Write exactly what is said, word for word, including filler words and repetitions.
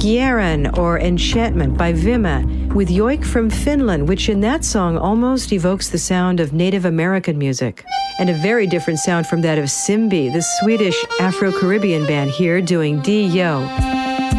Fjären or Enchantment by Vimma, with Joik from Finland, which in that song almost evokes the sound of Native American music. And a very different sound from that of Simbi, the Swedish Afro-Caribbean band here doing Dio.